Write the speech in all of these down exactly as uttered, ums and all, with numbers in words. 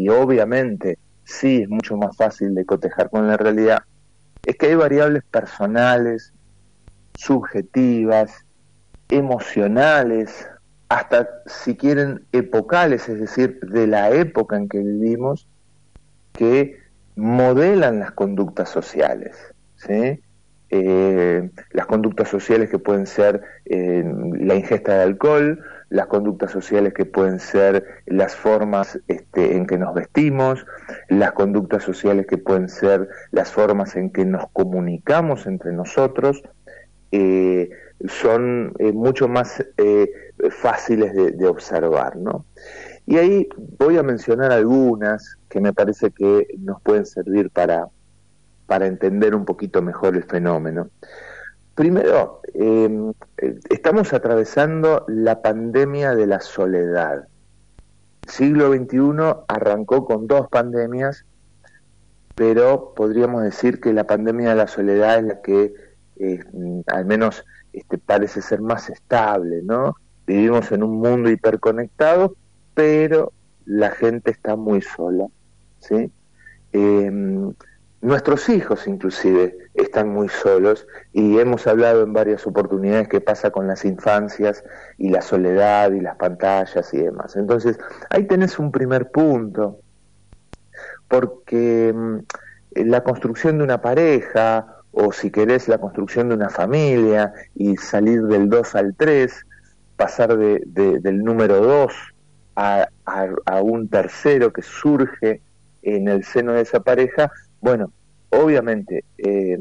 y obviamente sí es mucho más fácil de cotejar con la realidad, es que hay variables personales, subjetivas, emocionales, hasta si quieren epocales, es decir, de la época en que vivimos, que modelan las conductas sociales, ¿sí? Eh, las conductas sociales que pueden ser eh, la ingesta de alcohol, las conductas sociales que pueden ser las formas este, en que nos vestimos, las conductas sociales que pueden ser las formas en que nos comunicamos entre nosotros, eh, son eh, mucho más eh, fáciles de, de observar, ¿no? Y ahí voy a mencionar algunas que me parece que nos pueden servir para, para entender un poquito mejor el fenómeno. Primero, eh, estamos atravesando la pandemia de la soledad. El siglo veintiuno arrancó con dos pandemias, pero podríamos decir que la pandemia de la soledad es la que eh, al menos este, parece ser más estable, ¿no? Vivimos en un mundo hiperconectado, pero la gente está muy sola, ¿sí? Eh, nuestros hijos inclusive están muy solos y hemos hablado en varias oportunidades qué pasa con las infancias y la soledad y las pantallas y demás. Entonces, ahí tenés un primer punto, porque eh, la construcción de una pareja, o si querés la construcción de una familia y salir del dos al tres, pasar de, de, del número dos a, a, a un tercero que surge en el seno de esa pareja, bueno, obviamente eh,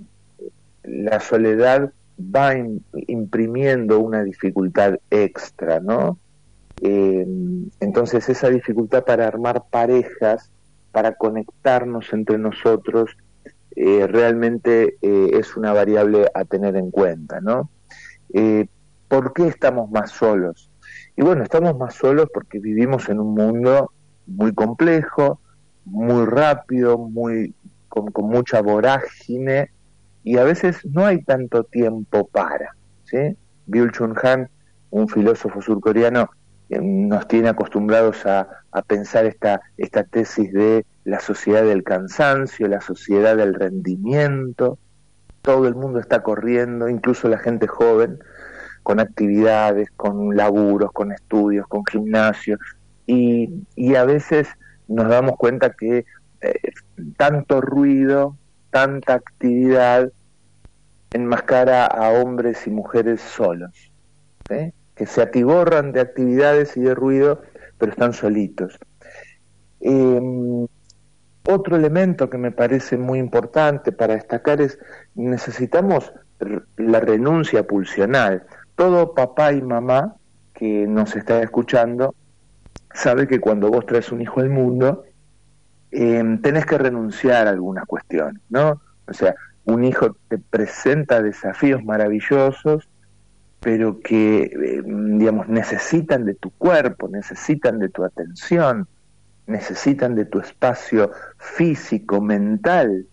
la soledad va in, imprimiendo una dificultad extra, ¿no? Eh, entonces esa dificultad para armar parejas, para conectarnos entre nosotros, eh, realmente eh, es una variable a tener en cuenta, ¿no? Eh, ¿Por qué estamos más solos? Y bueno, estamos más solos porque vivimos en un mundo muy complejo, muy rápido, muy con, con mucha vorágine, y a veces no hay tanto tiempo para, ¿sí? Byung-Chul Han, un filósofo surcoreano, eh, nos tiene acostumbrados a, a pensar esta, esta tesis de la sociedad del cansancio, la sociedad del rendimiento. Todo el mundo está corriendo, incluso la gente joven, con actividades, con laburos, con estudios, con gimnasios, y, y a veces nos damos cuenta que eh, tanto ruido, tanta actividad enmascara a hombres y mujeres solos, ¿sí? Que se atiborran de actividades y de ruido, pero están solitos. Eh, otro elemento que me parece muy importante para destacar es necesitamos la renuncia pulsional. Todo papá y mamá que nos está escuchando sabe que cuando vos traes un hijo al mundo eh, tenés que renunciar a algunas cuestiones, ¿no? O sea, un hijo te presenta desafíos maravillosos, pero que, eh, digamos, necesitan de tu cuerpo, necesitan de tu atención, necesitan de tu espacio físico, mental,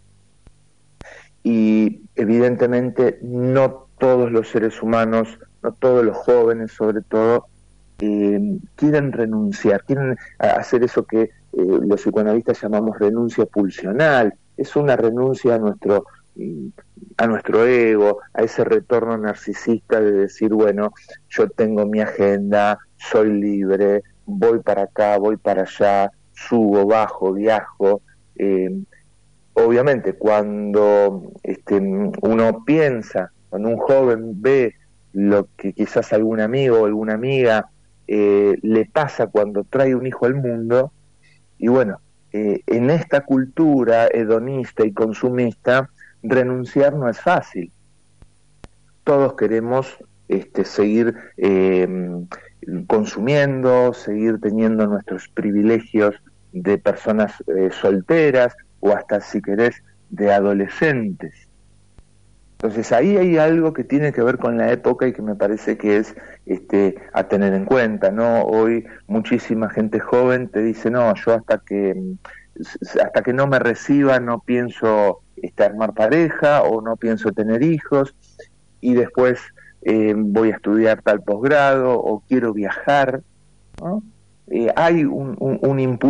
y evidentemente no todos los seres humanos, no todos los jóvenes sobre todo, eh, quieren renunciar, quieren hacer eso que eh, los psicoanalistas llamamos renuncia pulsional. Es una renuncia a nuestro a nuestro ego, a ese retorno narcisista de decir, bueno, yo tengo mi agenda, soy libre, voy para acá, voy para allá, subo, bajo, viajo. Eh, obviamente cuando este, uno piensa, cuando un joven ve lo que quizás algún amigo o alguna amiga eh, le pasa cuando trae un hijo al mundo, y bueno, eh, en esta cultura hedonista y consumista, renunciar no es fácil. Todos queremos este, seguir eh, consumiendo, seguir teniendo nuestros privilegios de personas eh, solteras o hasta, si querés, de adolescentes. Entonces ahí hay algo que tiene que ver con la época y que me parece que es este, a tener en cuenta, ¿no? Hoy muchísima gente joven te dice, no, yo hasta que hasta que no me reciba no pienso este, armar pareja o no pienso tener hijos, y después eh, voy a estudiar tal posgrado o quiero viajar, ¿no? Eh, hay un, un, un impulso